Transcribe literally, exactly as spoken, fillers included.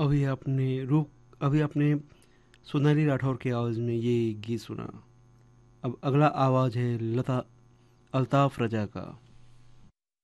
अभी आपने रूप अभी आपने सोनाली राठौर की आवाज़ में ये गीत सुना। अब अगला आवाज़ है लता अल्ताफ रजा का।